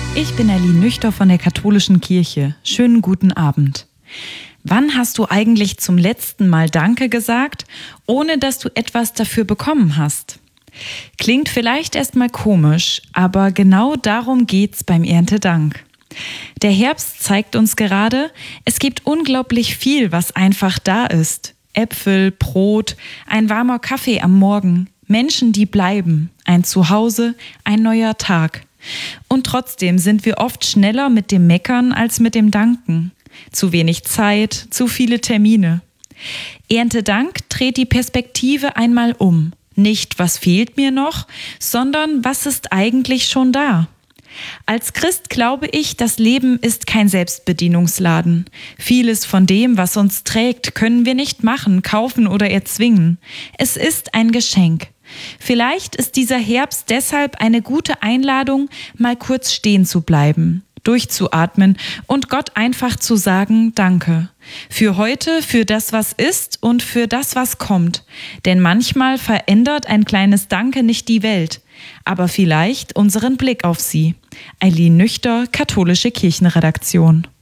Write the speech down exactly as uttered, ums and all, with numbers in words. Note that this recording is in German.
Ich bin Eileen Nüchter von der Katholischen Kirche. Schönen guten Abend. Wann hast du eigentlich zum letzten Mal Danke gesagt, ohne dass du etwas dafür bekommen hast? Klingt vielleicht erstmal komisch, aber genau darum geht's beim Erntedank. Der Herbst zeigt uns gerade, es gibt unglaublich viel, was einfach da ist. Äpfel, Brot, ein warmer Kaffee am Morgen, Menschen, die bleiben, ein Zuhause, ein neuer Tag. Und trotzdem sind wir oft schneller mit dem Meckern als mit dem Danken. Zu wenig Zeit, zu viele Termine. Erntedank dreht die Perspektive einmal um. Nicht, was fehlt mir noch, sondern was ist eigentlich schon da? Als Christ glaube ich, das Leben ist kein Selbstbedienungsladen. Vieles von dem, was uns trägt, können wir nicht machen, kaufen oder erzwingen. Es ist ein Geschenk. Vielleicht ist dieser Herbst deshalb eine gute Einladung, mal kurz stehen zu bleiben, durchzuatmen und Gott einfach zu sagen, danke. Für heute, für das, was ist und für das, was kommt. Denn manchmal verändert ein kleines Danke nicht die Welt, aber vielleicht unseren Blick auf sie. Eileen Nüchter, Katholische Kirchenredaktion.